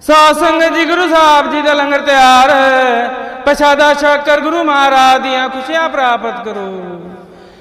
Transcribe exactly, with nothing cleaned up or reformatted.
ਸਾਧ ਸੰਗਤ ਜੀ, ਗੁਰੂ ਸਾਹਿਬ ਜੀ ਦਾ ਲੰਗਰ ਤਿਆਰ ਹੈ। ਪ੍ਰਸ਼ਾਦਾ ਛਕ ਕਰ ਗੁਰੂ ਮਹਾਰਾਜ ਦੀਆਂ ਖੁਸ਼ੀਆਂ ਪ੍ਰਾਪਤ ਕਰੋ।